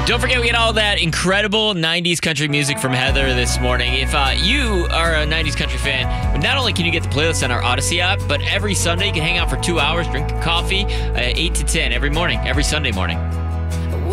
Don't forget, we get all that incredible 90s country music from Heather this morning. If you are a 90s country fan, not only can you get the playlist on our Odyssey app, but every Sunday you can hang out for 2 hours, drink coffee, 8 to 10 every morning, every Sunday morning.